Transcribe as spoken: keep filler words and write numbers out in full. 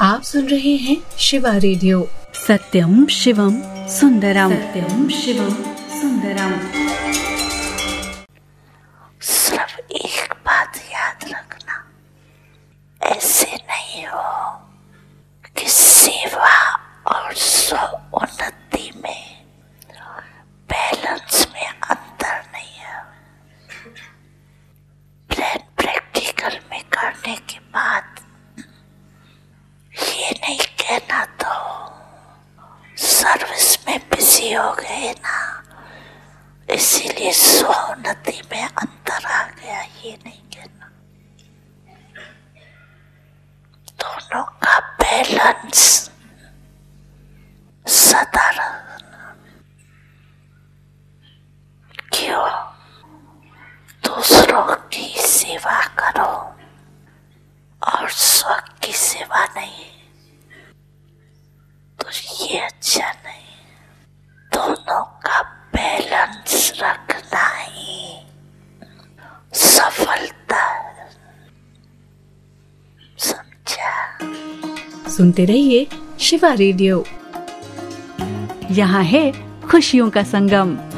आप सुन रहे हैं शिवा रेडियो। सत्यम शिवम सुंदरम, सत्यम शिवम सुंदरम। सिर्फ एक बात याद रखना, ऐसे नहीं हो कि सेवा और स्व उन्नति में बैलेंस में अंतर नहीं है। प्लान प्रैक्टिकल में करने के बाद ये नहीं कहना तो सर्विस में बिजी हो गए ना, इसीलिए स्वोन्नति में अंतर आ गया, ये नहीं कहना। दोनों का बैलेंस सदा रखना। क्यों? दूसरों की सेवा करो और स्व की सेवा नहीं, तो ये अच्छा नहीं। दोनों का बैलेंस रखना ही सफलता है, समझा? सुनते रहिए शिवा रेडियो। यहाँ है खुशियों का संगम।